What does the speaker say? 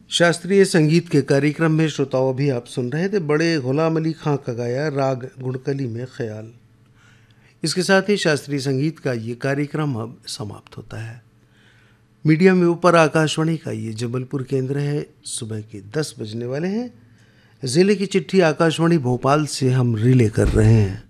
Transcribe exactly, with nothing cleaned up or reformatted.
शास्त्रीय संगीत के कार्यक्रम में श्रोताओं भी आप सुन रहे थे बड़े गुलाम अली खां का गाया राग गुड़कली में ख्याल। इसके साथ ही शास्त्रीय संगीत का ये कार्यक्रम अब समाप्त होता है। मीडिया में ऊपर आकाशवाणी का ये जबलपुर केंद्र है। सुबह के दस बजने वाले हैं। ज़िले की चिट्ठी आकाशवाणी भोपाल से हम रिले कर रहे हैं।